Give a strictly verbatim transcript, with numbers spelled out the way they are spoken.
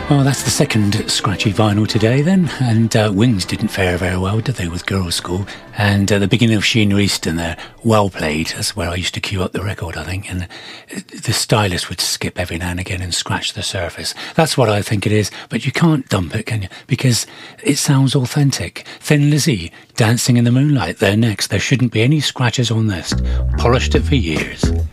Well, that's the second scratchy vinyl today then, and uh, Wings didn't fare very well, did they, with Girls' School? And uh, the beginning of Sheena Easton there, well played. That's where I used to queue up the record, I think, and the stylist would skip every now and again and scratch the surface. That's what I think it is, but you can't dump it, can you? Because it sounds authentic. Thin Lizzy, Dancing in the Moonlight, they're next. There shouldn't be any scratches on this. Polished it for years.